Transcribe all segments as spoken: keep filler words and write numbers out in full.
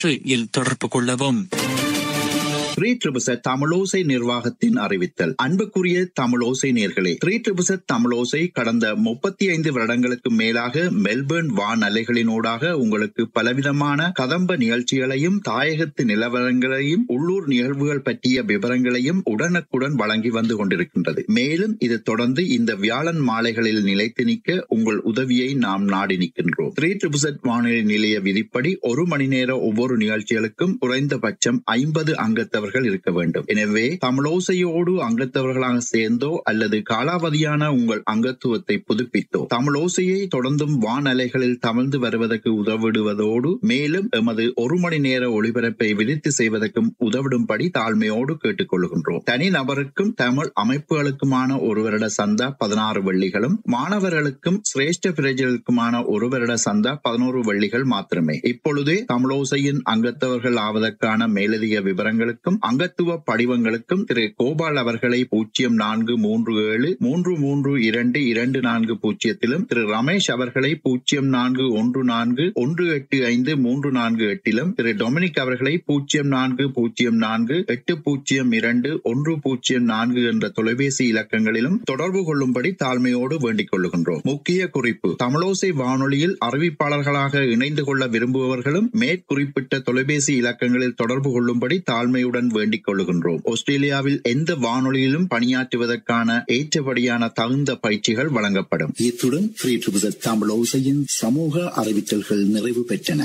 இல் தொடர்பு கொள்ளவும். Three triple தமிழோசை நிர்வாகத்தின் அறிவித்தல். அன்புக்குரிய தமிழோசை நேர்களே, த்ரீ ட்ரிபிள் தமிழோசை கடந்த முப்பத்தி ஐந்து வருடங்களுக்கு மேலாக மெல்பர்ன் வான் அலைகளினூடாக உங்களுக்கு பலவிதமான கதம்ப நிகழ்ச்சிகளையும் தாயகத்து நிலவரங்களையும் உள்ளூர் நிகழ்வுகள் பற்றிய விவரங்களையும் உடனுக்குடன் வழங்கி வந்து கொண்டிருக்கின்றது. மேலும் இது தொடர்ந்து இந்த வியாழன் மாலைகளில் நிலைத்து நிற்க உங்கள் உதவியை நாம் நாடி நிற்கின்றோம். த்ரீ ட்ரிபிள் வானொலி நிலைய விதிப்படி ஒரு மணி நேர ஒவ்வொரு நிகழ்ச்சிகளுக்கும் குறைந்தபட்சம் ஐம்பது அங்கத்தவர்கள் இருக்க வேண்டும். எனவே தமிழோசையோடு அங்கத்தவர்களாக சேர்ந்தோ அல்லது காலாவதியான உங்கள் அங்கத்துவத்தை புதுப்பித்தோ தமிழோசையை தொடர்ந்தும் வானலைகளில் தமிழ்ந்து வருவதற்கு உதவிடுவதோடு மேலும் எமது ஒரு மணி நேர ஒளிபரப்பை விரித்து செய்வதற்கும் உதவிடும்படி தாழ்மையோடு கேட்டுக் கொள்கின்றோம். தனி நபருக்கும் தமிழ் அமைப்புகளுக்குமான ஒரு வருட சந்தா பதினாறு வெள்ளிகளும் மாணவர்களுக்கும் சிரேஷ்ட பிரஜர்களுக்குமான ஒரு வருட சந்தா பதினோரு வெள்ளிகள் மாத்திரமே. இப்பொழுதே தமிழோசையின் அங்கத்தவர்கள் ஆவதற்கான மேலதிக விவரங்களுக்கும் அங்கத்துவ படிவங்களுக்கும் திரு கோபால் அவர்களை பூஜ்ஜியம் நான்கு மூன்று ஏழு மூன்று மூன்று இரண்டு இரண்டு நான்கு பூஜ்ஜியத்திலும் திரு ரமேஷ் அவர்களை பூஜ்ஜியம் நான்கு ஒன்று நான்கு ஒன்று எட்டு ஐந்து மூன்று நான்கு எட்டிலும் திரு டொமினிக் அவர்களை பூஜ்ஜியம் நான்கு பூஜ்ஜியம் நான்கு எட்டு பூஜ்ஜியம் இரண்டு ஒன்று பூஜ்ஜியம் நான்கு என்ற தொலைபேசி இலக்கங்களிலும் தொடர்பு கொள்ளும்படி தாழ்மையோடு வேண்டிக் கொள்ளுகின்றோம். முக்கிய குறிப்பு: தமிழோசை வானொலியில் அறிவிப்பாளர்களாக இணைந்து கொள்ள விரும்புபவர்களும் மேற்குறிப்பிட்ட தொலைபேசி இலக்கங்களில் தொடர்பு கொள்ளும்படி தாழ்மையுடன் வேண்டிக் கொள்ளுகின்றோம். ஆஸ்திரேலியாவில் எந்த வானொலியிலும் பணியாற்றுவதற்கான ஏற்றபடியான தகுந்த பயிற்சிகள் வழங்கப்படும். இத்துடன் த்ரீ ட்ரிபிள் தமிழோசையின் சமூக அறிவித்தல்கள் நிறைவு பெற்றன.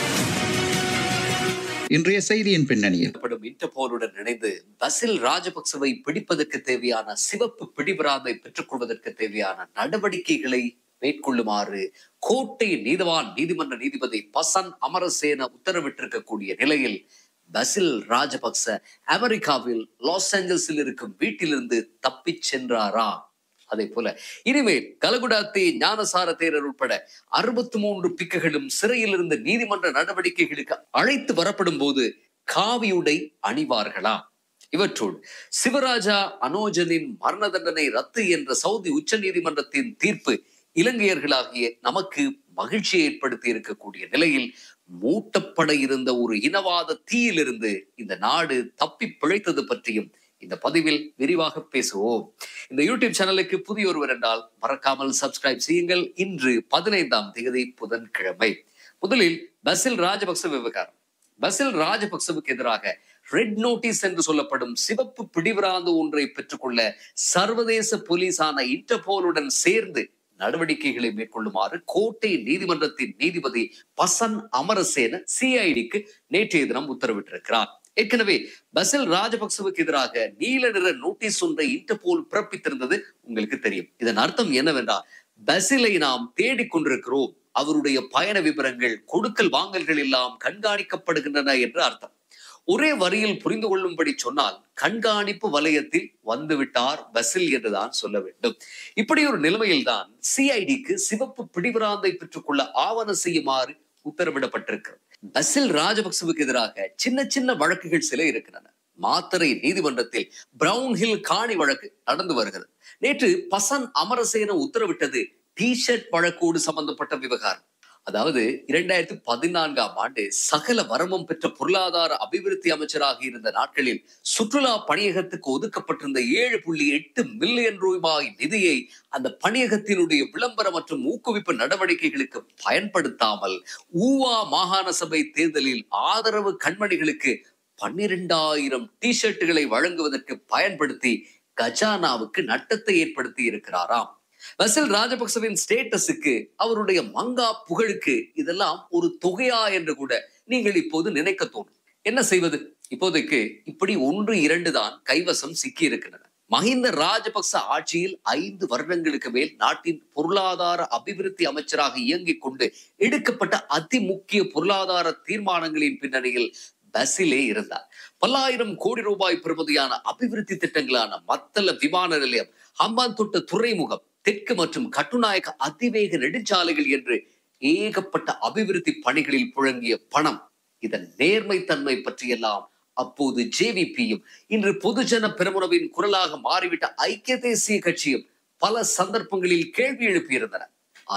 இன்றைய செய்தியின் பின்னணியில் இன்டர்போலுடன் இணைந்து பசில் ராஜபக்சவை பிடிப்பதற்கு தேவையான சிவப்பு பிடிபராதை பெற்றுக் கொள்வதற்கு தேவையான நடவடிக்கைகளை மேற்கொள்ளுமாறு கோட்டை நீதவான் நீதிமன்ற நீதிபதி பசன் அமரசேன உத்தரவிட்டிருக்கக்கூடிய நிலையில் பசில் ராஜபக்ச அமெரிக்காவில் லாஸ் ஏஞ்சல்ஸில் இருக்கும் வீட்டிலிருந்து தப்பிச் சென்றாரா? அதே போல இனிமேல் கலகுடாத்தி ஞானசார தேரர் உட்பட அறுபத்தி மூன்று பிக்குகளும் சிறையில் இருந்த நீதிமன்ற நடவடிக்கைகளுக்கு அழைத்து வரப்படும் போது காவியுடை அணிவார்களா? இவற்றோடு சிவராஜா அனோஜனின் மரண தண்டனை ரத்து என்ற சவுதி உச்ச நீதிமன்றத்தின் தீர்ப்பு இலங்கையர்களாகிய நமக்கு மகிழ்ச்சியை ஏற்படுத்தி இருக்கக்கூடிய நிலையில் மூட்டப்பட இருந்த ஒரு இனவாத தீயிலிருந்து இந்த நாடு தப்பி பிழைத்தது பற்றியும் இந்த பதிவில் விரிவாக பேசுவோம். இந்த யூடியூப் சேனலுக்கு புதிய ஒருவர் என்றால் மறக்காமல் சப்ஸ்கிரைப் செய்யுங்கள். இன்று பதினைந்தாம் தேதி புதன்கிழமை. முதலில் பசில் ராஜபக்ச விவகாரம். பசில் ராஜபக்சவுக்கு எதிராக ரெட் நோட்டீஸ் என்று சொல்லப்படும் சிவப்பு பிடிவராந்து ஒன்றை பெற்றுக்கொள்ள சர்வதேச போலீசான இன்டர்போலுடன் சேர்ந்து நடவடிக்கைகளை மேற்கொள்ளுமாறு கோட்டை நீதிமன்றத்தின் நீதிபதி பசன் அமரசேன சிஐடிக்கு நேற்றைய தினம் உத்தரவிட்டிருக்கிறார். ஏற்கனவே பசில் ராஜபக்சவுக்கு எதிராக நீல நிற நோட்டீஸ் ஒன்றை இன்டர்போல் பிறப்பித்திருந்தது உங்களுக்கு தெரியும். இதன் அர்த்தம் என்னவென்றால் பசிலை நாம் தேடிக்கொண்டிருக்கிறோம், அவருடைய பயண விவரங்கள் கொடுக்கல் வாங்கல்கள் எல்லாம் கண்காணிக்கப்படுகின்றன என்று அர்த்தம். ஒரே வரியில் புரிந்து கொள்ளும்படி சொன்னால் கண்காணிப்பு வலயத்தில் வந்துவிட்டார் பசில் என்றுதான் சொல்ல வேண்டும். இப்படி ஒரு நிலைமையில் தான் சிஐடிக்கு சிவப்பு பிடிவராந்தை பெற்றுக்கொள்ள ஆவணம் செய்யுமாறு உத்தரவிடப்பட்டிருக்கிறது. பசில் ராஜபக்சவுக்கு எதிராக சின்ன சின்ன வழக்குகள் சில இருக்கின்றன. மாத்தறை நீதிமன்றத்தில் பிரவுன் ஹில் காணி வழக்கு நடந்து வருகிறது. நேற்று பசன் அமரசேன உத்தரவிட்டது டி ஷர்ட் வழக்கோடு சம்பந்தப்பட்ட விவகாரம். அதாவது இரண்டாயிரத்தி பதினான்காம் ஆண்டு சகல வரமும் பெற்ற பொருளாதார அபிவிருத்தி அமைச்சராக இருந்த நாட்களில் சுற்றுலா பணியகத்துக்கு ஒதுக்கப்பட்டிருந்த ஏழு புள்ளி எட்டு மில்லியன் ரூபாய் நிதியை அந்த பணியகத்தினுடைய விளம்பர மற்றும் ஊக்குவிப்பு நடவடிக்கைகளுக்கு பயன்படுத்தாமல் ஊவா மாகாண சபை தேர்தலில் ஆதரவு கண்மணிகளுக்கு பன்னிரெண்டாயிரம் டி ஷர்ட்டுகளை வழங்குவதற்கு பயன்படுத்தி கஜானாவுக்கு நட்டத்தை ஏற்படுத்தி இருக்கிறாராம். பசில் ராஜபக்சவின் ஸ்டேட்டஸுக்கு, அவருடைய மங்கா புகழுக்கு இதெல்லாம் ஒரு தொகையா என்று கூட நீங்கள் இப்போது நினைக்க தோணும். என்ன செய்வது? இப்போதைக்கு இப்படி ஒன்று இரண்டு தான் கைவசம் சிக்கி இருக்கின்றன. மஹிந்த ராஜபக்ச ஆட்சியில் ஐந்து வருடங்களுக்கு மேல் நாட்டின் பொருளாதார அபிவிருத்தி அமைச்சராக இயங்கிக் கொண்டு எடுக்கப்பட்ட அதி முக்கிய பொருளாதார தீர்மானங்களின் பின்னணியில் பசிலே இருந்தார். பல்லாயிரம் கோடி ரூபாய் பெறுமதியான அபிவிருத்தி திட்டங்களான மத்தள விமான நிலையம், ஹம்பாந்தோட்ட துறைமுகம், தெற்கு மற்றும் கட்டுநாயக்க அதிவேக நெடுஞ்சாலைகள் என்று ஏகப்பட்ட அபிவிருத்தி பணிகளில் புழங்கிய பணம், இதன் நேர்மைத்தன்மை பற்றியெல்லாம் அப்போது ஜேவிபியும் இன்று பொதுஜன பெரமுனவின் குரலாக மாறிவிட்ட ஐக்கிய தேசிய கட்சியும் பல சந்தர்ப்பங்களில் கேள்வி எழுப்பியிருந்தன. ஆனால்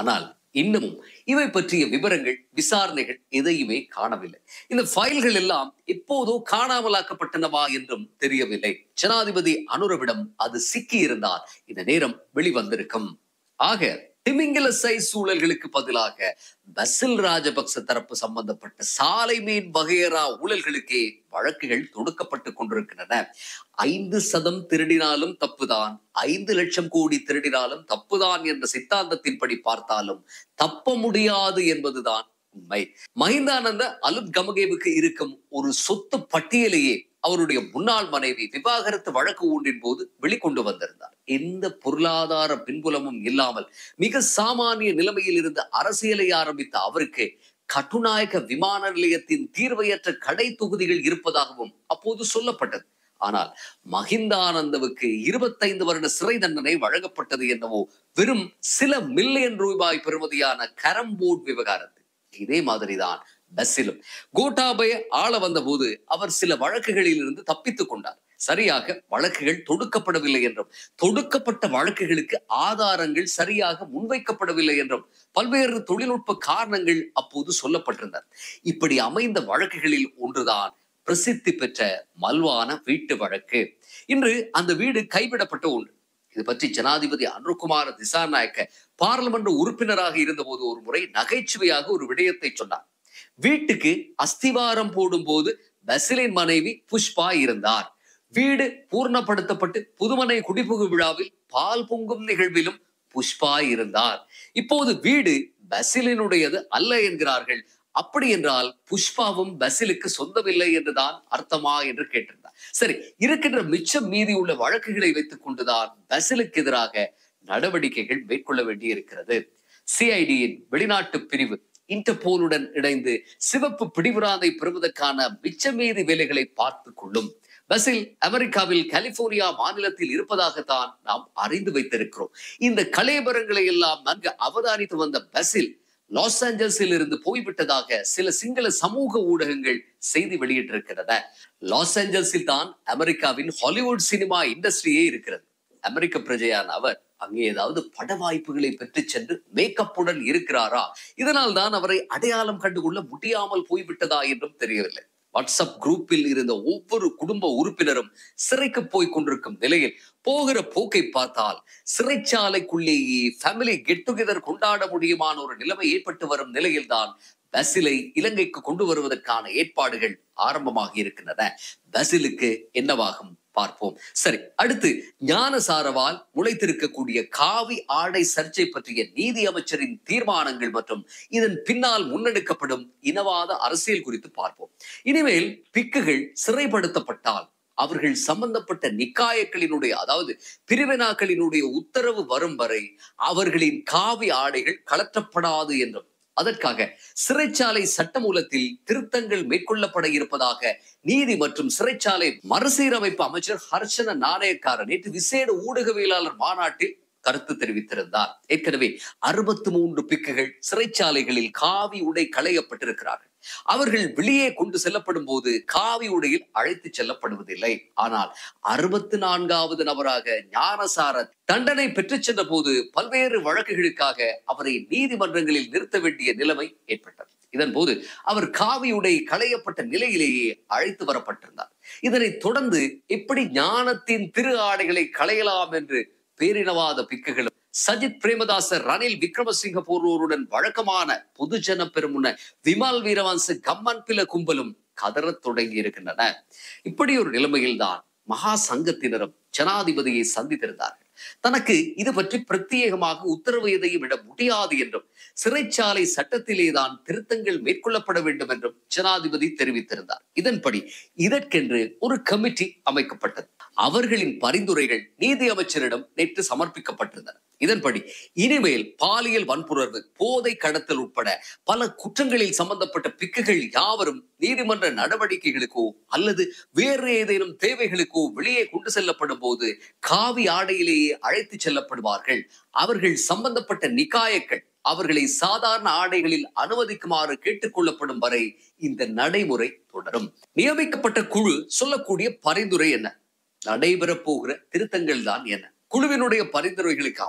இன்னமும் இவை பற்றிய விவரங்கள், விசாரணைகள் எதையுமே காணவில்லை. இந்த ஃபைல்கள் எல்லாம் எப்போதோ காணாமலாக்கப்பட்டனவா என்றும் தெரியவில்லை. ஜனாதிபதி அனுரவிடம் அது சிக்கி இருந்தால் இந்த நேரம் வெளிவந்திருக்கும். ஆக திமிங்கில சைஸ் சூழல்களுக்கு பதிலாக பசில் ராஜபக்ச தரப்பு சம்பந்தப்பட்ட சாலை மீன் வகையறா ஊழல்களுக்கே வழக்குகள் தொடுக்கப்பட்டுக் கொண்டிருக்கின்றன. ஐந்து சதம் திருடினாலும் தப்புதான், ஐந்து லட்சம் கோடி திருடினாலும் தப்புதான் என்ற சித்தாந்தத்தின்படி பார்த்தாலும் தப்ப முடியாது என்பதுதான் உண்மை. மஹிந்தானந்த அலுத் கமகேவுக்கு இருக்கும் ஒரு சொத்து பட்டியலையே அவருடைய முன்னாள் மனைவி விவாகரத்து வழக்கு ஒன்றின் போது வெளிக்கொண்டு வந்திருந்தார். எந்த பொருளாதார பின்புலமும் இல்லாமல் மிக சாமானிய நிலைமையில் இருந்து அரசியலை ஆரம்பித்த அவருக்கு கட்டுநாயக்க விமான நிலையத்தின் தீர்வையற்ற கடை தொகுதிகள் இருப்பதாகவும் அப்போது சொல்லப்பட்டது. ஆனால் மஹிந்தானந்தவுக்கு இருபத்தைந்து வருட சிறை தண்டனை வழங்கப்பட்டது என்னவோ வெறும் சில மில்லியன் ரூபாய் பெறுமதியான கரம்போர்ட் விவகாரத்தில். இதே மாதிரிதான் பசிலும். கோட்டாபய ஆள வந்த போது அவர் சில வழக்குகளில் இருந்து தப்பித்துக் கொண்டார். சரியாக வழக்குகள் தொடுக்கப்படவில்லை என்றும், தொடுக்கப்பட்ட வழக்குகளுக்கு ஆதாரங்கள் சரியாக முன்வைக்கப்படவில்லை என்றும் பல்வேறு தொழில்நுட்ப காரணங்கள் அப்போது சொல்லப்பட்டிருந்தன. இப்படி அமைந்த வழக்குகளில் ஒன்றுதான் பிரசித்தி பெற்ற மல்வான வீட்டு வழக்கு. இன்று அந்த வீடு கைவிடப்பட்ட ஒன்று. இது பற்றி ஜனாதிபதி அனுர்குமார திசாநாயக்க பார்லிமெண்ட் உறுப்பினராக இருந்த போது ஒரு முறை நகைச்சுவையாக ஒரு விடயத்தை சொன்னார். வீட்டுக்கு அஸ்திவாரம் போடும் போது பசிலின் மனைவி புஷ்பா இருந்தார். வீடு பூர்ணப்படுத்தப்பட்டு புதுமனை குடிபுகு விழாவில் பால் பொங்கும் நிகழ்விலும் புஷ்பா இருந்தார். இப்போது வீடு பசிலினுடையது அல்ல என்கிறார்கள். அப்படி என்றால் புஷ்பாவும் பசிலுக்கு சொந்தமில்லை என்றுதான் அர்த்தமா என்று கேட்டிருந்தார். சரி, இருக்கின்ற மிச்சம் மீதி உள்ள வழக்குகளை வைத்துக் கொண்டுதான் பசிலுக்கு எதிராக நடவடிக்கைகள் மேற்கொள்ள வேண்டி இருக்கிறது. சிஐடியின் வெளிநாட்டு பிரிவு இன்டர்போலுடன் இணைந்து சிவப்பு பிடிபுறாதை பெறுவதற்கான மிச்சமீதி வேலைகளை பார்த்துக் கொள்ளும். பசில் அமெரிக்காவில் கலிபோர்னியா மாநிலத்தில் இருப்பதாகத்தான் நாம் அறிந்து வைத்திருக்கிறோம். இந்த கலேபரங்களை எல்லாம் நன்கு அவதானித்து வந்த பசில் லாஸ் ஏஞ்சல்ஸில் இருந்து போய்விட்டதாக சில சிங்கள சமூக ஊடகங்கள் செய்தி வெளியிட்டிருக்கின்றன. லாஸ் ஏஞ்சல்ஸில் தான் அமெரிக்காவின் ஹாலிவுட் சினிமா இண்டஸ்ட்ரியே இருக்கிறது. அமெரிக்க பிரஜையான அவர் அங்கே ஏதாவது பட வாய்ப்புகளை பெற்று சென்று மேக்கப்புடன் இருக்கிறாரா, இதனால் தான் அவரை அடையாளம் கண்டுகொள்ள முடியாமல் போய்விட்டதா என்றும் தெரியவில்லை. வாட்ஸ்அப் குரூப்பில் இருந்த ஒவ்வொரு குடும்ப உறுப்பினரும் சிறைக்கு போய் கொண்டிருக்கும் நிலையில் போகிற போக்கை பார்த்தால் சிறைச்சாலைக்குள்ளேயே ஃபேமிலி கெட் டுகெதர் கொண்டாட முடியுமான ஒரு நிலைமை ஏற்பட்டு வரும் நிலையில் தான் பசிலை இலங்கைக்கு கொண்டு வருவதற்கான ஏற்பாடுகள் ஆரம்பமாகி இருக்கின்றன. பசிலுக்கு என்னவாகும் பார்ப்போம். சரி, அடுத்து ஞானசாரவால் முளைத்திருக்கக்கூடிய காவி ஆடை சர்ச்சை பற்றிய நீதி அமைச்சரின் தீர்மானங்கள் மற்றும் இதன் பின்னால் முன்னெடுக்கப்படும் இனவாத அரசியல் குறித்து பார்ப்போம். இனிமேல் பிக்குகள் சிறைப்படுத்தப்பட்டால் அவர்கள் சம்பந்தப்பட்ட நிக்காயக்களினுடைய, அதாவது பிரிவினாக்களினுடைய உத்தரவு வரும் வரை அவர்களின் காவி ஆடைகள் கலற்றப்படாது என்றும், அதற்காக சிறைச்சாலை சட்டமூலத்தில் திருத்தங்கள் மேற்கொள்ளப்பட இருப்பதாக நீதி மற்றும் சிறைச்சாலை மறுசீரமைப்பு அமைச்சர் ஹர்ஷன நாணயக்கார நேற்று விசேட ஊடகவியலாளர் மாநாட்டில் கருத்து தெரிவித்திருந்தார். ஏற்கனவே அறுபத்தி மூன்று பிக்குகள் சிறைச்சாலைகளில் காவி உடை களையப்பட்டிருக்கிறார்கள். அவர்கள் வெளியே கொண்டு செல்லப்படும் போது காவி உடையில் அழைத்து செல்லப்படுவதில்லை. ஆனால் அறுபத்தி நான்காவது நபராக ஞானசார தண்டனை பெற்று சென்ற போது பல்வேறு வழக்குகளுக்காக அவரை நீதிமன்றங்களில் நிறுத்த வேண்டிய நிலைமை ஏற்பட்டது. இதன் போது அவர் காவி உடை களையப்பட்ட நிலையிலேயே அழைத்து வரப்பட்டிருந்தார். இதனை தொடர்ந்து எப்படி ஞானத்தின் திரு ஆடைகளை களையலாம் என்று பேரினவாத பிக்குகளும் சஜித் பிரேமதாச ரணில் விக்ரமசிங்க போன்றோருடன் வழக்கமான பொதுஜன பெருமுன விமல் வீரவன்ச கம்மன் பில கும்பலும் கதறத் தொடங்கி இருக்கின்றன. இப்படி ஒரு நிலைமையில்தான் மகா சங்கத்தினரும் ஜனாதிபதியை சந்தித்திருந்தார்கள். தனக்கு இது பற்றி பிரத்யேகமாக உத்தரவு எதையும் விட முடியாது என்றும், சிறைச்சாலை சட்டத்திலேதான் திருத்தங்கள் மேற்கொள்ளப்பட வேண்டும் என்றும் ஜனாதிபதி தெரிவித்திருந்தார். இதன்படி இதற்கென்று ஒரு கமிட்டி அமைக்கப்பட்டது. அவர்களின் பரிந்துரைகள் நீதி அமைச்சரிடம் நேற்று சமர்ப்பிக்கப்பட்டிருந்தன. இதன்படி இனிமேல் பாலியல் வன்புணர்வு, போதை கடத்தல் உட்பட பல குற்றங்களில் சம்பந்தப்பட்ட பிக்குகள் யாவரும் நீதிமன்ற நடவடிக்கைகளுக்கோ அல்லது வேறு ஏதேனும் தேவைகளுக்கோ வெளியே கொண்டு செல்லப்படும் போது காவி ஆடையிலேயே அழைத்து செல்லப்படுவார்கள். அவர்கள் சம்பந்தப்பட்ட நிக்காயக்கள் அவர்களை சாதாரண ஆடைகளில் அனுமதிக்குமாறு கேட்டுக் கொள்ளப்படும் வரை இந்த நடைமுறை தொடரும். நியமிக்கப்பட்ட குழு சொல்லக்கூடிய பரிந்துரை என்ன? நடைபெற போகிற திருத்தங்கள் தான் என்ன? குழுவினுடைய பரிந்துரைகளுக்கு அமைய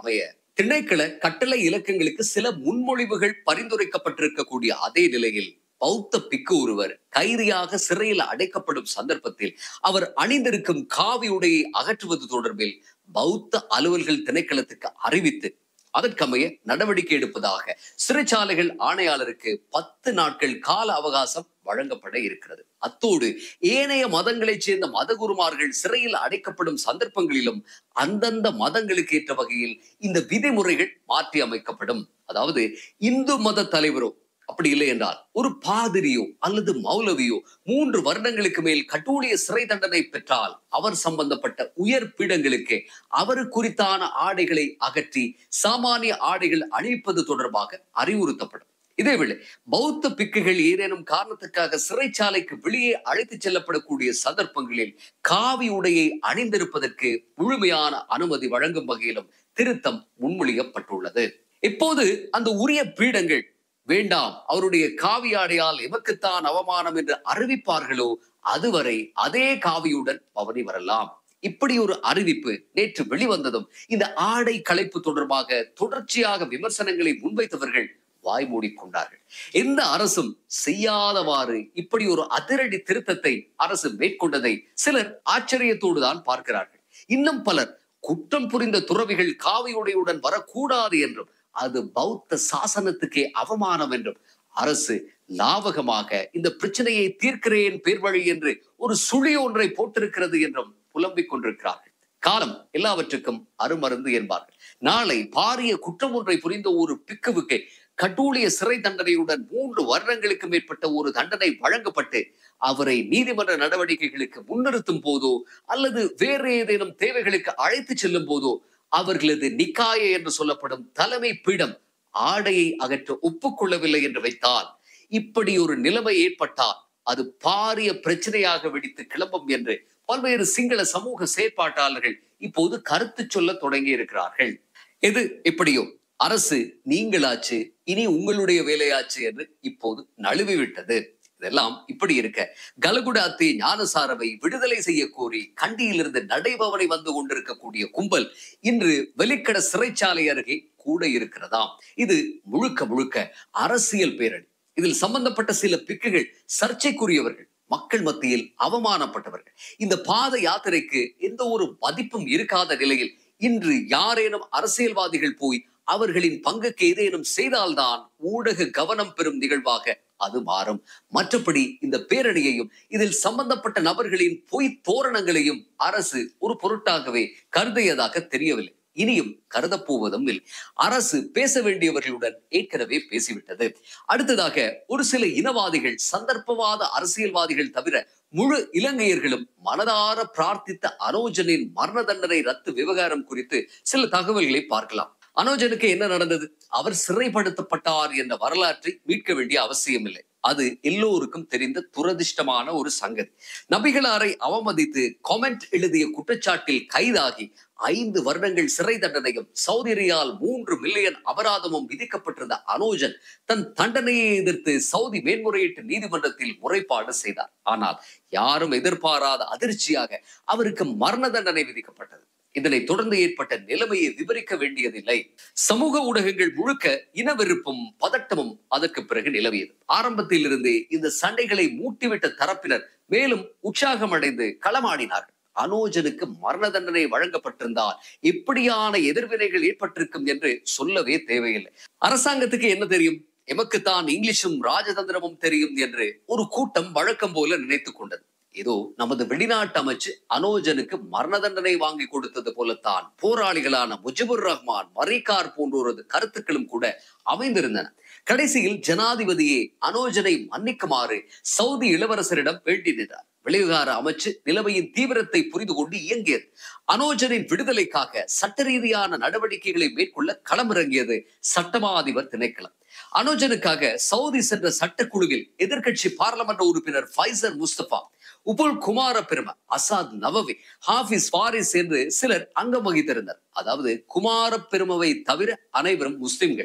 திணைக்கள கட்டளை இலக்கங்களுக்கு சில முன்மொழிவுகள் பரிந்துரைக்கப்பட்டிருக்கக்கூடிய அதே நிலையில் பௌத்த பிக்கு ஒருவர் கைதியாக சிறையில் அடைக்கப்படும் சந்தர்ப்பத்தில் அவர் அணிந்திருக்கும் காவி உடையை அகற்றுவது தொடர்பில் பௌத்த அலுவல்கள் திணைக்களத்துக்கு அறிவித்து அதற்கமைய நடவடிக்கை எடுப்பதாக சிறைச்சாலைகள் ஆணையாளருக்கு பத்து நாட்கள் கால அவகாசம் வழங்கப்பட இருக்கிறது. அத்தோடு ஏனைய மதங்களைச் சேர்ந்த மதகுருமார்கள் சிறையில் அடைக்கப்படும் சந்தர்ப்பங்களிலும் அந்தந்த மதங்களுக்கு ஏற்ற வகையில் இந்த விதிமுறைகள் மாற்றி அமைக்கப்படும். அதாவது இந்து மத தலைவரோ அப்படி இல்லை என்றால் ஒரு பாதிரியோ அல்லது மௌலவியோ மூன்று வருடங்களுக்கு மேல் கட்டூழிய சிறை தண்டனை பெற்றால் அவர் சம்பந்தப்பட்ட உயர் பீடங்களுக்கு அவர் குறித்தான ஆடைகளை அகற்றி சாமானிய ஆடைகள் அணிவிப்பது தொடர்பாக அறிவுறுத்தப்படும். இதேவேளை பௌத்த பிக்குகள் ஏதேனும் காரணத்துக்காக சிறைச்சாலைக்கு வெளியே அழைத்துச் செல்லப்படக்கூடிய சந்தர்ப்பங்களில் காவி உடையை அணிந்திருப்பதற்கு முழுமையான அனுமதி வழங்கும் வகையிலும் திருத்தம் முன்மொழியப்பட்டுள்ளது. இப்போது அந்த உரிய பீடங்கள் வேண்டாம், அவருடைய காவியாடையால் எமக்குத்தான் அவமானம் என்று அறிவிப்பார்களோ அதுவரை அதே காவியுடன் பவனி வரலாம். இப்படி ஒரு அறிவிப்பு நேற்று வெளிவந்ததும் இந்த ஆடை களைப்பு தொடர்பாக தொடர்ச்சியாக விமர்சனங்களை முன்வைத்தவர்கள் வாய் மூடிக்கொண்டார்கள். எந்த அரசும் செய்யாதவாறு இப்படி ஒரு அதிரடி திருத்தத்தை அரசு மேற்கொண்டதை சிலர் ஆச்சரியத்தோடு தான் பார்க்கிறார்கள். இன்னும் பலர் குற்றம் புரிந்த துறவிகள் காவியுடையுடன் வரக்கூடாது என்றும் அது பௌத்த சாசனத்துக்கே அவமானம் என்றும் அரசு லாவகமாக இந்த பிரச்சனையை தீர்க்கிறேன் பேர்வழி என்று ஒரு சுழி ஒன்றை போட்டிருக்கிறது என்றும் புலம்பிக் கொண்டிருக்கிறார்கள். காலம் எல்லாவற்றுக்கும் அருமருந்து என்பார்கள். நாளை பாரிய குற்றம் ஒன்றை புரிந்த ஒரு பிக்குவுக்கு கட்டூழிய சிறை தண்டனையுடன் மூன்று வருடங்களுக்கு மேற்பட்ட ஒரு தண்டனை வழங்கப்பட்டு அவரை நீதிமன்ற நடவடிக்கைகளுக்கு முன்னிறுத்தும் போதோ அல்லது வேறு ஏதேனும் தேவைகளுக்கு அழைத்து செல்லும் போதோ அவர்களது நிக்காய என்று சொல்லப்படும் தலைமை பீடம் ஆடையை அகற்ற ஒப்புக்கொள்ளவில்லை என்று வைத்தால், இப்படி ஒரு நிலைமை ஏற்பட்டால் அது பாரிய பிரச்சனையாக வெடித்து கிளம்பும் என்று பல்வேறு சிங்கள சமூக செயற்பாட்டாளர்கள் இப்போது கருத்து சொல்ல தொடங்கி இருக்கிறார்கள். எது எப்படியோ அரசு நீங்களாச்சு, இனி உங்களுடைய வேலையாச்சு என்று இப்போது நழுவி விட்டது. இதெல்லாம் இப்படி இருக்க கலகுடாத்தி ஞானசாரவை விடுதலை செய்ய கோரி கண்டியிலிருந்து நடைபவனை வந்து கொண்டிருக்கக்கூடிய கும்பல் இன்று வெளிக்கட சிறைச்சாலை அருகே கூட இருக்கிறதாம். இது முழுக்க முழுக்க அரசியல் பேரணி. இதில் சம்பந்தப்பட்ட சில பிக்குகள் சர்ச்சைக்குரியவர்கள், மக்கள் மத்தியில் அவமானப்பட்டவர்கள். இந்த பாத யாத்திரைக்கு எந்த ஒரு மதிப்பும் இருக்காத நிலையில் இன்று யாரேனும் அரசியல்வாதிகள் போய் அவர்களின் பங்குக்கு ஏதேனும் செய்தால்தான் ஊடக கவனம் பெறும் நிகழ்வாக அது மாறும். மற்றபடி இந்த பேரணியையும் இதில் சம்பந்தப்பட்ட நபர்களின் பொய் தோரணங்களையும் அரசு ஒரு பொருட்டாகவே கருதியதாக தெரியவில்லை. இனியும் கருதப்போவதும் இல்லை. அரசு பேச வேண்டியவர்களுடன் ஏற்கனவே பேசிவிட்டது. அடுத்ததாக ஒரு சில இனவாதிகள், சந்தர்ப்பவாத அரசியல்வாதிகள் தவிர முழு இலங்கையர்களும் மனதார பிரார்த்தித்த அனோஜனின் மரண தண்டனை ரத்து விவகாரம் குறித்து சில தகவல்களை பார்க்கலாம். அனோஜனுக்கு என்ன நடந்தது? அவர் சிறைப்படுத்தப்பட்டார் என்ற வரலாற்றை மீட்க வேண்டிய அவசியம் இல்லை. அது எல்லோருக்கும் தெரிந்த துரதிர்ஷ்டமான ஒரு சங்கதி. நபிகளாரை அவமதித்து காமெண்ட் எழுதிய குற்றச்சாட்டில் கைதாகி ஐந்து வருடங்கள் சிறை தண்டனையும் சவுதி ரியால் மூன்று மில்லியன் அபராதமும் விதிக்கப்பட்டிருந்த அனோஜன் தன் தண்டனையை எதிர்த்து சவுதி மேன்முறையீட்டு நீதிமன்றத்தில் முறைப்பாடு செய்தார். ஆனால் யாரும் எதிர்பாராத அதிர்ச்சியாக அவருக்கு மரண தண்டனை விதிக்கப்பட்டது. இதனை தொடர்ந்து ஏற்பட்ட நிலைமையை விவரிக்க வேண்டியதில்லை. சமூக ஊடகங்கள் முழுக்க இனவெறுப்பும் பதட்டமும் அதற்கு பிறகு நிலவியது. ஆரம்பத்தில் இருந்தே இந்த சண்டைகளை மூட்டிவிட்ட தரப்பினர் மேலும் உற்சாகம் அடைந்து களமாடினார்கள். அனோஜனுக்கு மரண தண்டனை வழங்கப்பட்டிருந்தால் எப்படியான எதிர்வினைகள் ஏற்பட்டிருக்கும் என்று சொல்லவே தேவையில்லை. அரசாங்கத்துக்கு என்ன தெரியும்? எமக்குத்தான் இங்கிலீஷும் ராஜதந்திரமும் தெரியும் என்று ஒரு கூட்டம் வழக்கம் போல நினைத்துக் கொண்டது. ஏதோ நமது வெளிநாட்டு அமைச்சு அனோஜனுக்கு மரண தண்டனை வாங்கி கொடுத்தது போலத்தான் போராளிகளான முஜிபுர் ரஹ்மான், மரிகார் போன்றோரது கருத்துக்களும் கூட அமைந்திருந்தன. கடைசியில் ஜனாதிபதியே அனோஜனை மன்னிக்குமாறு சவுதி இளவரசரிடம் வேண்டி நின்றார். வெளிவிகார அமைச்சு நிலைமையின் தீவிரத்தை புரிந்து கொண்டு இயங்கியது. அனோஜனின் விடுதலைக்காக சட்ட ரீதியான நடவடிக்கைகளை மேற்கொள்ள களமிறங்கியது சட்டமா அதிபர் திணைக்களம். அனோஜனுக்காக சவுதி சென்ற சட்டக்குழுவில் எதிர்கட்சி பார்லமெண்ட் உறுப்பினர் ஃபைசர் முஸ்தபா, உபுல் குமார பெரும, அசாத் நவவி, ஹாஃபிஸ் பாரிஸ் என்று சிலர் அங்கம் வகித்திருந்தனர். அதாவது குமார பெருமவை தவிர அனைவரும் முஸ்லிம்கள்.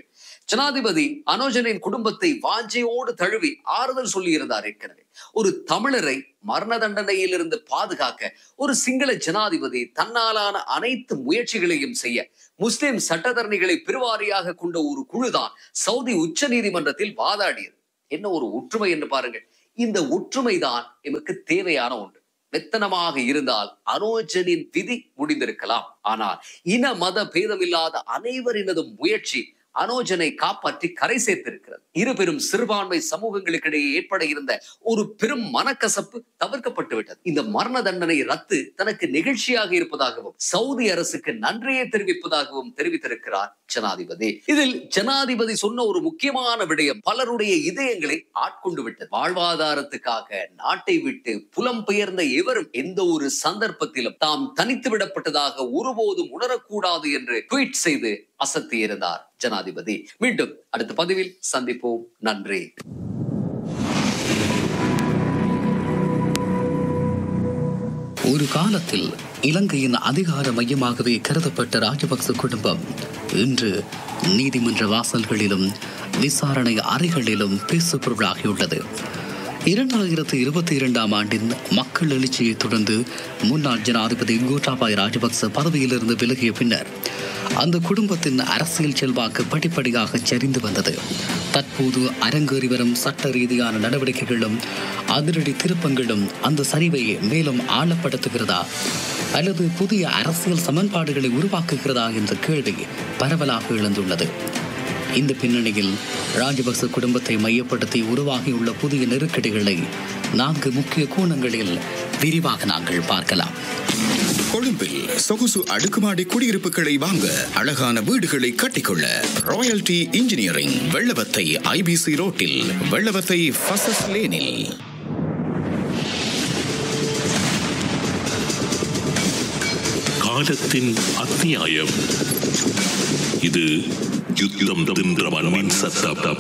ஜனாதிபதி அனோஜனின் குடும்பத்தை வாஞ்சையோடு தழுவி ஆறுதல் சொல்லி இருந்தார். ஏற்கனவே ஒரு தமிழரை மரண தண்டனையில் இருந்து பாதுகாக்க ஒரு சிங்கள ஜனாதிபதி தன்னாலான அனைத்து முயற்சிகளையும் செய்ய முஸ்லிம் சட்டத்தரணிகளை பெருவாரியாக கொண்ட ஒரு குழுதான் சவுதி உச்ச நீதிமன்றத்தில் வாதாடியது. என்ன ஒரு ஒற்றுமை என்று பாருங்கள். இந்த ஒற்றுமைதான் எமக்கு தேவையான ஒன்று. மெத்தனமாக இருந்தால் அனோஜனின் விதி முடிந்திருக்கலாம். ஆனால் இன மத பேதமில்லாத அனைவரினதும் முயற்சி அனோஜனை காப்பாற்றி கரை சேர்த்திருக்கிறது. இரு பெரும் சிறுபான்மை சமூகங்களுக்கிடையே ஏற்பட இருந்த ஒரு பெரும் மனக்கசப்பு தவிர்க்கப்பட்டு விட்டது. இந்த மரண தண்டனை ரத்து தனக்கு நிகழ்ச்சியாக இருப்பதாகவும் சவுதி அரசுக்கு நன்றியை தெரிவிப்பதாகவும் தெரிவித்திருக்கிறார் ஜனாதிபதி. இதில் ஜனாதிபதி சொன்ன ஒரு முக்கியமான விடயம் பலருடைய இதயங்களை ஆட்கொண்டு விட்டது. வாழ்வாதாரத்துக்காக நாட்டை விட்டு புலம்பெயர்ந்த எவரும் எந்த ஒரு சந்தர்ப்பத்திலும் தாம் தனித்து விடப்பட்டதாக ஒருபோதும் உணரக்கூடாது என்று ட்வீட் செய்து அசத்தியிருந்தார் ஜனாதிபதி. மீண்டும் அடுத்த பதிவில் சந்திப்போம். நன்றி. ஒரு காலத்தில் இலங்கையின் அதிகார மையமாகவே கருதப்பட்ட ராஜபக்ச குடும்பம் இன்று நீதிமன்ற வாசல்களிலும் விசாரணை அறைகளிலும் பேசுபொருளாகியுள்ளது. இரண்டாயிரத்தி இருபத்தி இரண்டாம் ஆண்டின் மக்கள் எழுச்சியை தொடர்ந்து முன்னாள் ஜனாதிபதி கோட்டாபாய ராஜபக்ச பதவியிலிருந்து விலகிய பின்னர் அந்த குடும்பத்தின் அரசியல் செல்வாக்கு படிப்படியாக சரிந்து வந்தது. தற்போது அரங்கேறி வரும் சட்ட ரீதியான நடவடிக்கைகளும் அதிரடி திருப்பங்களும் அந்த சரிவை மேலும் ஆழப்படுத்துகிறதா அல்லது புதிய அரசியல் சமன்பாடுகளை உருவாக்குகிறதா என்ற கேள்வி பரவலாக எழுந்துள்ளது. இந்த பின்னணியில் ராஜபக்ச குடும்பத்தை மையப்படுத்தி உருவாகியுள்ள புதிய நெருக்கடிகளை நான்கு முக்கிய கோணங்களில் விரிவாக நாங்கள் பார்க்கலாம். கொழும்பில் சொகுசு அடுக்குமாடி குடியிருப்புகளை வாங்க, அழகான வீடுகளை கட்டிக்கொள்ள ராயல்டி இன்ஜினியரிங் வெள்ளவத்தை ஐபிசி ரோட்டில், வெள்ளவத்தை ஃபசஸ் லேனில். காலத்தின் அத்தியாயம் இது. யுத்தம் தின்ற மண்ணின் சத்தம்.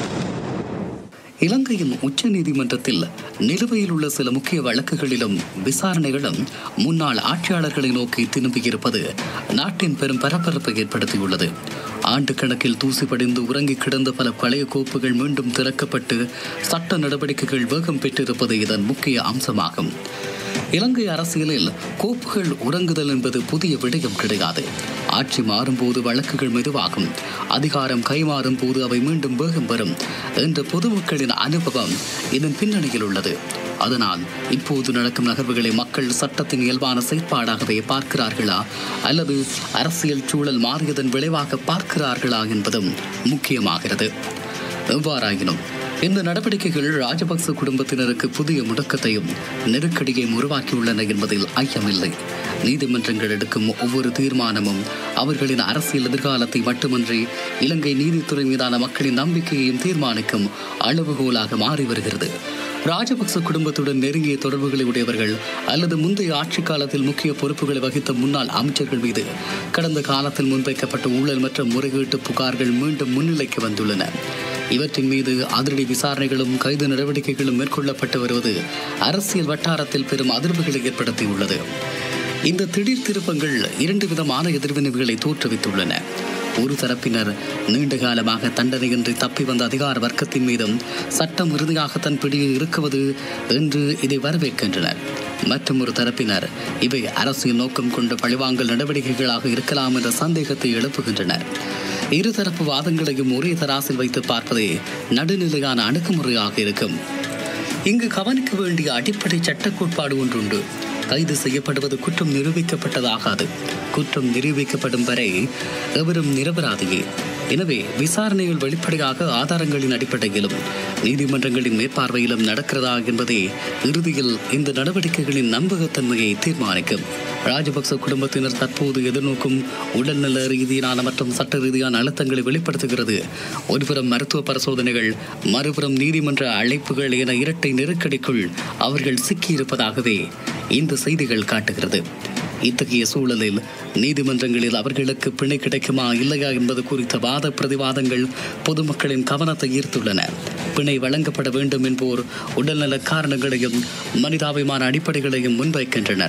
இலங்கையின் உச்ச நீதிமன்றத்தில் நிலுவையில் உள்ள சில முக்கிய வழக்குகளிலும் விசாரணைகளும் முன்னாள் ஆட்சியாளர்களை நோக்கி திரும்பியிருப்பது நாட்டின் பெரும் பரபரப்பை ஏற்படுத்தியுள்ளது. ஆண்டு கணக்கில் தூசி படிந்து உறங்கி கிடந்த பல பழைய கோப்புகள் மீண்டும் திறக்கப்பட்டு சட்ட நடவடிக்கைகள் வேகம் பெற்றிருப்பது இதன் முக்கிய அம்சமாகும். இலங்கை அரசியலில் கோப்புகள் உறங்குதல் என்பது புதிய விடயம் கிடையாது. ஆட்சி மாறும்போது வழக்குகள் மெதுவாகும், அதிகாரம் கைமாறும் போது அவை மீண்டும் வேகம் வரும் என்ற பொதுமக்களின் அனுபவம் இதன் பின்னணியில் உள்ளது. அதனால் இப்போது நடக்கும் நகர்வுகளை மக்கள் சட்டத்தின் இயல்பான செயற்பாடாகவே பார்க்கிறார்களா அல்லது அரசியல் சூழல் மாறியதன் விளைவாக பார்க்கிறார்களா என்பதும் முக்கியமாகிறது. எவ்வாறாயினும் இந்த நடவடிக்கைகள் ராஜபக்ச குடும்பத்தினருக்கு புதிய முடக்கத்தையும் நெருக்கடியையும் உருவாக்கியுள்ளன என்பதில் ஐயமில்லை. நீதிமன்றங்கள் எடுக்கும் ஒவ்வொரு தீர்மானமும் அவர்களின் அரசியல் எதிர்காலத்தை மட்டுமன்றி இலங்கை நீதித்துறை மீதான மக்களின் நம்பிக்கையையும் தீர்மானிக்கும் அளவுகோலாக மாறி வருகிறது. ராஜபக்ச குடும்பத்துடன் நெருங்கிய தொடர்புகளை உடையவர்கள் அல்லது முந்தைய ஆட்சி காலத்தில் முக்கிய பொறுப்புகளை வகித்த முன்னாள் அமைச்சர்கள் மீது கடந்த காலத்தில் முன்வைக்கப்பட்ட ஊழல் மற்றும் முறைகேட்டு புகார்கள் மீண்டும் முன்னிலைக்கு வந்துள்ளன. இவற்றின் மீது அதிரடி விசாரணைகளும் கைது நடவடிக்கைகளும் மேற்கொள்ளப்பட்டு வருவது அரசியல் வட்டாரத்தில் பெரும் அதிர்வுகளை ஏற்படுத்தியுள்ளது. இந்த திடீர் திருப்பங்கள் இரண்டு விதமான எதிர்வினைவுகளை தோற்றுவித்துள்ளன. ஒரு தரப்பினர் நீண்ட காலமாக தண்டனையின்றி தப்பி வந்த அதிகார வர்க்கத்தின் மீதும் சட்டம் இறுதியாக தன் பிடியில் இருக்குவது என்று இதை வரவேற்கின்றனர். மற்றும் ஒரு தரப்பினர் இவை அரசியல் நோக்கம் கொண்ட பழிவாங்கல் நடவடிக்கைகளாக இருக்கலாம் என்ற சந்தேகத்தை எழுப்புகின்றனர். இருதரப்பு வாதங்களையும் ஒரே தராசில் வைத்து பார்ப்பதே நடுநிலையான அணுகுமுறையாக இருக்கும். இங்கு கவனிக்க வேண்டிய அடிப்படை சட்ட கோட்பாடு ஒன்றுண்டு. கைது செய்யப்படுவது குற்றம் நிரூபிக்கப்பட்டதாகாது. குற்றம் நிரூபிக்கப்படும் வரை எவரும் நிரபராதியே. எனவே விசாரணைகள் வெளிப்படையாக ஆதாரங்களின் அடிப்படையிலும் நீதிமன்றங்களின் மேற்பார்வையிலும் நடக்கிறதா என்பதே இறுதியில் இந்த நடவடிக்கைகளின் நம்பகத்தன்மையை தீர்மானிக்கும். ராஜபக்ச குடும்பத்தினர் தற்போது எதிர்நோக்கும் உடல்நல ரீதியான மற்றும் சட்ட ரீதியான அழுத்தங்களை வெளிப்படுத்துகிறது. ஒருபுறம் மருத்துவ பரிசோதனைகள், மறுபுறம் நீதிமன்ற அழைப்புகள் என இரட்டை நெருக்கடிக்குள் அவர்கள் சிக்கியிருப்பதாகவே இந்த செய்திகள் காட்டுகிறது. இத்தகைய சூழலில் நீதிமன்றங்களில் அவர்களுக்கு பிணை கிடைக்குமா இல்லையா என்பது குறித்த வாத பிரதிவாதங்கள் பொதுமக்களின் கவனத்தை ஈர்த்துள்ளன. பிணை வழங்கப்பட வேண்டும் என்போர் உடல்நல காரணங்களையும் மனிதாபிமான அடிப்படைகளையும் முன்வைக்கின்றனர்.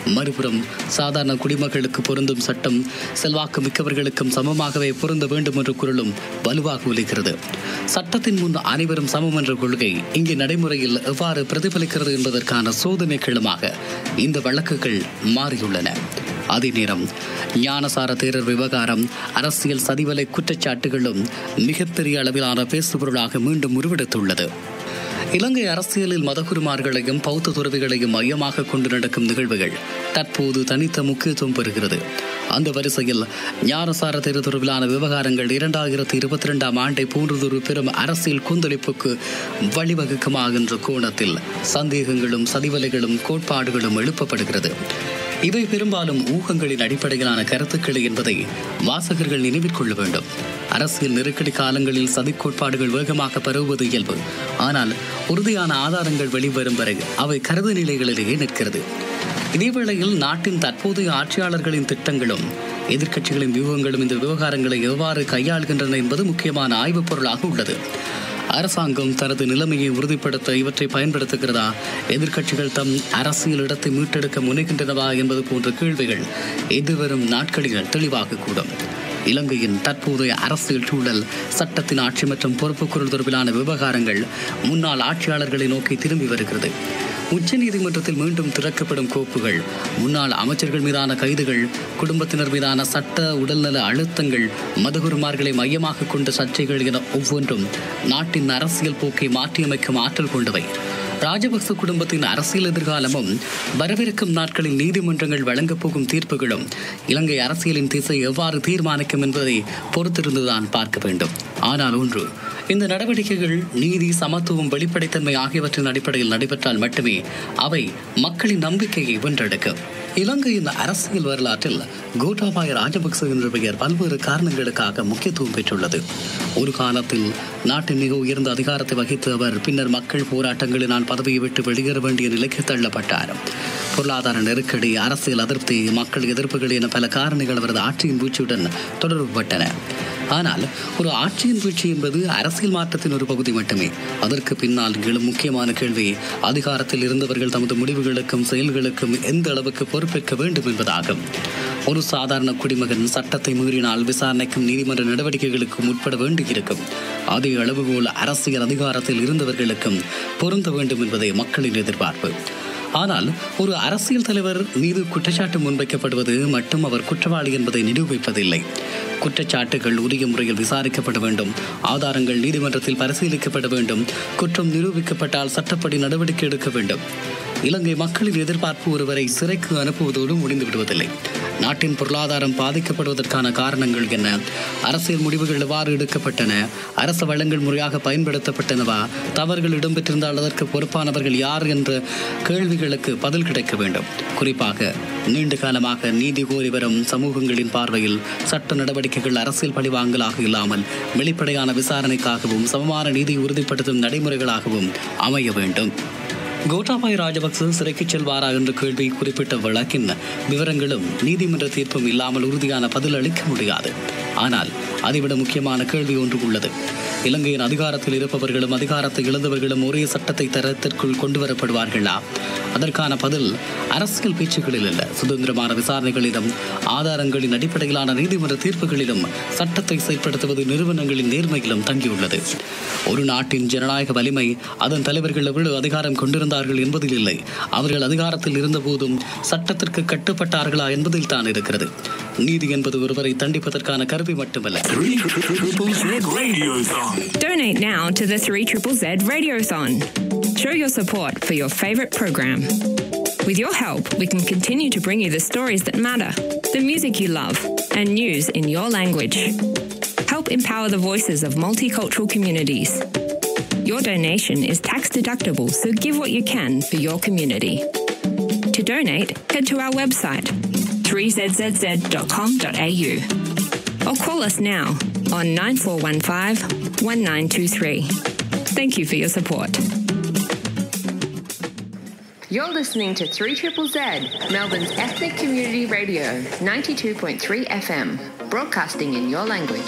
மறுபுறம் சாதாரண குடிமக்களுக்கு பொருந்தும் சட்டம் செல்வாக்கு மிக்கவர்களுக்கும் சமமாகவே பொருந்த வேண்டும் என்ற குரலும் வலுவாக ஒலிக்கிறது. சட்டத்தின் முன் அனைவரும் சமம் என்ற கொள்கை இங்கே நடைமுறையில் எவ்வாறு பிரதிபலிக்கிறது என்பதற்கான சோதனை களமாக இந்த வழக்குகள் மாறியுள்ளன. அதே நேரம் ஞானசார தேரர் விவகாரம், அரசியல் சதிவலை குற்றச்சாட்டுகளும் மிகப்பெரிய அளவிலான பேசுபொருளாக மீண்டும் உருவெடுத்துள்ளது. இலங்கை அரசியலில் மதகுருமார்களையும் பௌத்த துறவிகளையும் மையமாக கொண்டு நடக்கும் நிகழ்வுகள் தற்போது தனித்த முக்கியத்துவம் பெறுகிறது. அந்த வரிசையில் ஞானசார தேரர் தொடர்பிலான விவகாரங்கள் இரண்டாயிரத்தி இருபத்தி இரண்டாம் ஆண்டை போன்றதொரு பெரும் அரசியல் கொந்தளிப்புக்கு வழிவகுக்குமா என்ற கோணத்தில் சந்தேகங்களும் சதிவலைகளும் கோட்பாடுகளும் எழுப்பப்படுகிறது. இவை பெரும்பாலும் ஊகங்களின் அடிப்படையிலான கருத்துக்களை என்பதை வாசகர்கள் நினைவில் கொள்ள வேண்டும். அரசியல் நெருக்கடி காலங்களில் சதி கோட்பாடுகள் வேகமாக பரவுவது இயல்பு. ஆனால் உறுதியான ஆதாரங்கள் வெளிவரும் வரை அவை கருது நிலைகளிலேயே நிற்கிறது. இதேவேளையில் நாட்டின் தற்போதைய ஆட்சியாளர்களின் திட்டங்களும் எதிர்க்கட்சிகளின் வியூகங்களும் இந்த விவகாரங்களை எவ்வாறு கையாள்கின்றன என்பது முக்கியமான ஆய்வுப் பொருளாக உள்ளது. அரசாங்கம் தனது நிலைமையை உறுதிப்படுத்த இவற்றை பயன்படுத்துகிறதா, எதிர்க்கட்சிகள் தம் அரசியல் இடத்தை மீட்டெடுக்க முனைகின்றனவா என்பது போன்ற கேள்விகள் எதிர்வரும் நாட்களில் தெளிவாக கூடும். இலங்கையின் தற்போதைய அரசியல் சூழல், சட்டத்தின் ஆட்சி மற்றும் பொறுப்புக்குரல் தொடர்பிலான விவகாரங்கள் முன்னாள் ஆட்சியாளர்களை நோக்கி திரும்பி வருகிறது. உச்ச நீதிமன்றத்தில் மீண்டும் திறக்கப்படும் கோப்புகள், முன்னாள் அமைச்சர்கள் மீதான கைதுகள், குடும்பத்தினர் மீதான சட்ட உடல்நல அழுத்தங்கள், மதகுருமார்களை மையமாக கொண்ட சர்ச்சைகள் என ஒவ்வொன்றும் நாட்டின் அரசியல் போக்கை மாற்றியமைக்கும் ஆற்றல் கொண்டவை. ராஜபக்ச குடும்பத்தின் அரசியல் எதிர்காலமும் வரவிருக்கும் நாட்களில் நீதிமன்றங்கள் வழங்கப் போகும் தீர்ப்புகளும் இலங்கை அரசியலின் திசை எவ்வாறு தீர்மானிக்கும் என்பதை பொறுத்திருந்துதான் பார்க்க வேண்டும். ஆனால் ஒன்று, இந்த நடவடிக்கைகள் நீதி, சமத்துவம், வெளிப்படைத்தன்மை ஆகியவற்றின் அடிப்படையில் நடைபெற்றால் மட்டுமே அவை மக்களின் நம்பிக்கையை வென்றெடுக்கும். இலங்கையின் அரசியல் வரலாற்றில் கோட்டாபாய ராஜபக்ச என்ற பெயர் பல்வேறு காரணங்களுக்காக முக்கியத்துவம் பெற்றுள்ளது. ஒரு காலத்தில் நாட்டின் மிக உயர்ந்த அதிகாரத்தை வகித்த அவர் பின்னர் மக்கள் போராட்டங்களினால் பதவியை விட்டு வெளியேற வேண்டிய நிலைக்கு தள்ளப்பட்டார். பொருளாதார நெருக்கடி, அரசியல் அதிருப்தி, மக்கள் எதிர்ப்புகள் என பல காரணிகள் அவரது ஆட்சியின் வீழ்ச்சியுடன் தொடர்புபட்டன. ஆனால் ஒரு ஆட்சியின் வீழ்ச்சி என்பது அரசியல் மாற்றத்தின் ஒரு பகுதி மட்டுமே. அதற்கு பின்னால் எழும் முக்கியமான கேள்வி அதிகாரத்தில் இருந்தவர்கள் தமது முடிவுகளுக்கும் செயல்களுக்கும் எந்த அளவுக்கு பொறுப்பேற்க வேண்டும் என்பதாகும். ஒரு சாதாரண குடிமகன் சட்டத்தை மீறினால் விசாரணைக்கும் நீதிமன்ற நடவடிக்கைகளுக்கும் உட்பட வேண்டியிருக்கும். அதே அளவுகோல் அரசியல் அதிகாரத்தில் இருந்தவர்களுக்கும் பொருந்த வேண்டும் என்பதே மக்களின் எதிர்பார்ப்பு. ஆனால் ஒரு அரசியல் தலைவர் மீது குற்றச்சாட்டு முன்வைக்கப்படுவது மட்டும் அவர் குற்றவாளி என்பதை நிரூபிப்பதில்லை. குற்றச்சாட்டுகள் உரிய முறையில் விசாரிக்கப்பட வேண்டும், ஆதாரங்கள் நீதிமன்றத்தில் பரிசீலிக்கப்பட வேண்டும், குற்றம் நிரூபிக்கப்பட்டால் சட்டப்படி நடவடிக்கை எடுக்க வேண்டும். இலங்கை மக்களின் எதிர்பார்ப்பு ஒருவரை சிறைக்கு அனுப்புவதோடு முடிந்து விடுவதில்லை. நாட்டின் பொருளாதாரம் பாதிக்கப்படுவதற்கான காரணங்கள் என்ன, அரசியல் முடிவுகள் எவ்வாறு எடுக்கப்பட்டன, அரசு வளங்கள் முறையாக பயன்படுத்தப்பட்டனவா, தவறுகள் இடம்பெற்றிருந்தால் அதற்கு பொறுப்பானவர்கள் யார் என்ற கேள்விகளுக்கு பதில் கிடைக்க வேண்டும். குறிப்பாக நீண்ட காலமாக நீதி கோரி வரும் சமூகங்களின் பார்வையில் சட்ட நடவடிக்கைகள் அரசியல் பழிவாங்கலாக இல்லாமல் வெளிப்படையான விசாரணைக்காகவும் சமமான நீதி உறுதிப்படுத்தும் நடைமுறைகளாகவும் அமைய வேண்டும். கோட்டாபாய ராஜபக்ச சிறைக்கு செல்வாரா என்ற கேள்வி குறிப்பிட்ட வழக்கின் விவரங்களும் நீதிமன்ற தீர்ப்பும் இல்லாமல் உறுதியான பதில் அளிக்க முடியாது. ஆனால் அதைவிட முக்கியமான கேள்வி ஒன்று உள்ளது. இலங்கையின் அதிகாரத்தில் இருப்பவர்களும் அதிகாரத்தை இழந்தவர்களும் ஒரே சட்டத்தை தரத்திற்குள் கொண்டு வரப்படுவார்களா? அதற்கான பதில் அரசியல் பேச்சுகளில் அல்ல, சுதந்திரமான விசாரணைகளிலும் ஆதாரங்களின் அடிப்படையிலான நீதிமன்ற தீர்ப்புகளிலும் சட்டத்தை செயல்படுத்துவது நிறுவனங்களின் நேர்மையிலும் தங்கியுள்ளது. ஒரு நாட்டின் ஜனநாயக வலிமை அதன் தலைவர்கள் எவ்வளவு அதிகாரம் கொண்டிருந்தார்கள் என்பதில் இல்லை, அவர்கள் அதிகாரத்தில் இருந்த போதும் சட்டத்திற்கு கட்டுப்பட்டார்களா என்பதில் தான் இருக்கிறது. நீதி என்பது ஒருவரை தண்டிப்பதற்கான கருவி மட்டுமல்ல. Donate now to the three Z Z Z Radiothon. Show your support for your favorite program. With your help, we can continue to bring you the stories that matter, the music you love, and news in your language. Help empower the voices of multicultural communities. Your donation is tax deductible, so give what you can for your community. To donate, head to our website three z z z dot com dot a u or call us now on nine four one five one nine two three. Thank you for your support. You're listening to three Z Z Z, Melbourne's ethnic community radio, ninety-two point three F M, broadcasting in your language.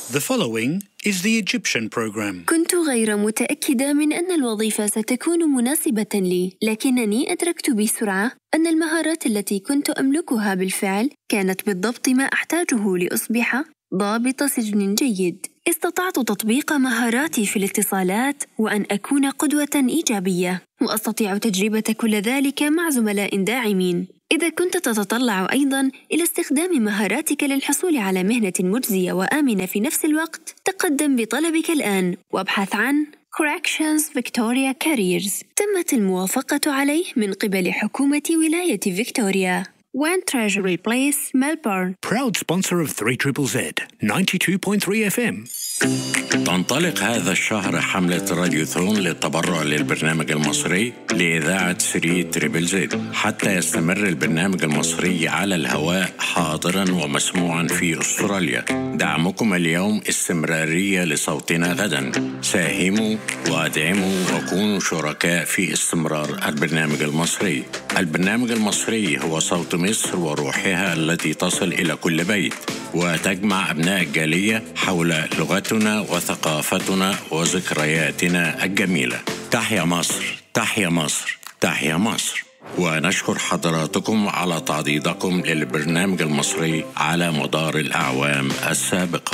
The following is the Egyptian program. كنت غير متأكدة من أن الوظيفة ستكون مناسبة لي، لكنني أدركت بسرعة أن المهارات التي كنت أملكها بالفعل كانت بالضبط ما أحتاجه لأصبح ضابط سجن جيد. استطعت تطبيق مهاراتي في الاتصالات وأن أكون قدوة إيجابية، وأستطيع تجربة كل ذلك مع زملاء داعمين. إذا كنت تتطلع أيضاً إلى استخدام مهاراتك للحصول على مهنة مجزية وآمنة في نفس الوقت، تقدم بطلبك الآن وابحث عن Corrections Victoria Careers. تمت الموافقة عليه من قبل حكومة ولاية فيكتوريا. One Treasury Place, Melbourne. Proud sponsor of three triple Z, ninety-two point three F M. تنطلق هذا الشهر حملة راديوثون للتبرع للبرنامج المصري لإذاعة ثري تريبل زد حتى يستمر البرنامج المصري على الهواء حاضرا ومسموعا في أستراليا. دعمكم اليوم استمرارية لصوتنا غدا. ساهموا وادعموا وكونوا شركاء في استمرار البرنامج المصري. البرنامج المصري هو صوت مصر وروحها التي تصل إلى كل بيت وتجمع أبناء الجالية حول لغتنا وثقافتنا وذكرياتنا الجميلة. تحيا مصر، تحيا مصر، تحيا مصر. ونشكر حضراتكم على تعضيدكم للبرنامج المصري على مدار الأعوام السابقة.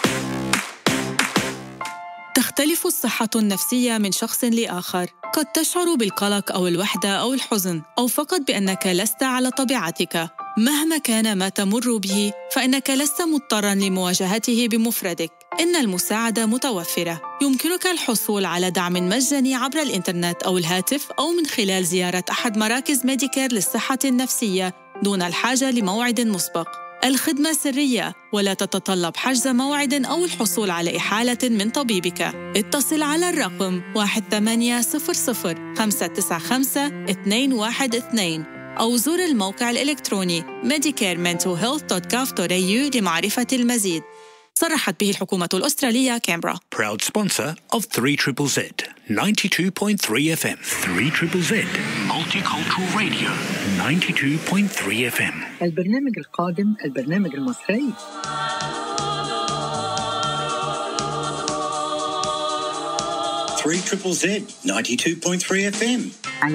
تختلف الصحة النفسية من شخص لآخر. قد تشعر بالقلق أو الوحدة أو الحزن، أو فقط بأنك لست على طبيعتك. مهما كان ما تمر به، فإنك لست مضطراً لمواجهته بمفردك. إن المساعدة متوفرة. يمكنك الحصول على دعم مجاني عبر الإنترنت أو الهاتف أو من خلال زيارة أحد مراكز ميديكير للصحة النفسية دون الحاجة لموعد مسبق. الخدمة سرية ولا تتطلب حجز موعد أو الحصول على إحالة من طبيبك. اتصل على الرقم واحد ثمانية صفر صفر خمسة تسعة خمسة اثنين واحد اثنين أو زور الموقع الإلكتروني medicare mental health dot gov dot a u لمعرفة المزيد. صرحت به الحكومة الأسترالية كامبرا. Proud sponsor of three triple Z, ninety-two point three F M. three triple Z, Multicultural Radio, ninety-two point three F M. البرنامج القادم البرنامج المصري. three triple Z, ninety-two point three F M.